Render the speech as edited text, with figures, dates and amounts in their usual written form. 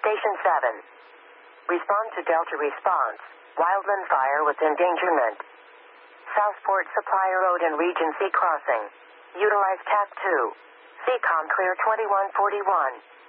Station 7. Respond to Delta response. Wildland fire with endangerment. Southport Supply Road and Regency Crossing. Utilize TAP 2. CCOM clear 2141.